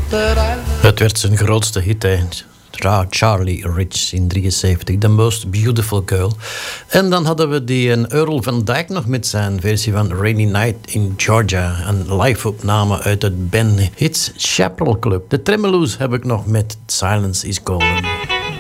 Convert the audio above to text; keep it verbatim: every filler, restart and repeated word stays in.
Het werd zijn grootste hit, hè. Charlie Rich in drieënzeventig, The Most Beautiful Girl. En dan hadden we die een Earl van Dijk nog met zijn versie van Rainy Night in Georgia. Een live-opname uit het Ben Hits Chapel Club. De Tremoloos heb ik nog met Silence is Golden.